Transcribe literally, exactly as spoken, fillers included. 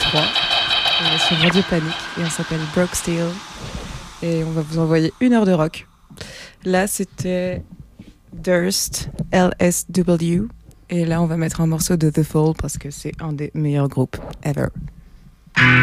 trois. On est sur Radio Panic et on s'appelle Broke Steel. Et on va vous envoyer une heure de rock. Là, c'était Durst, L S W. Et là, on va mettre un morceau de The Fall parce que c'est un des meilleurs groupes ever.